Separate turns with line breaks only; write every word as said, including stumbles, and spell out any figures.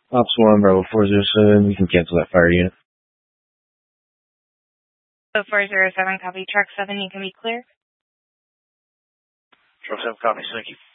Ops one, Bravo four zero seven, we can cancel that fire unit.
So four zero seven, copy. Truck seven, you can be clear.
Truck seven, copy. Thank you.